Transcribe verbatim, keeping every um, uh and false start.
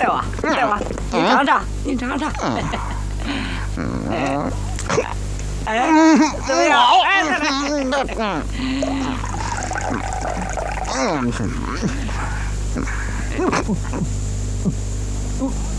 对吧？对吧？你尝尝，你尝尝。哎，怎么样？哎，来来。嗯。